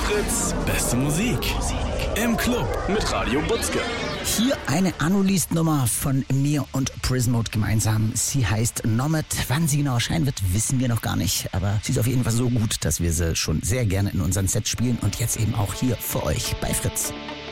Fritz, beste Musik. Im Club mit Radio Butzke. Hier eine Anno-List-Nummer von mir und Prismode gemeinsam. Sie heißt Nomad. Wann sie genau erscheinen wird, wissen wir noch gar nicht. Aber sie ist auf jeden Fall so gut, dass wir sie schon sehr gerne in unseren Sets spielen. Und jetzt eben auch hier für euch bei Fritz.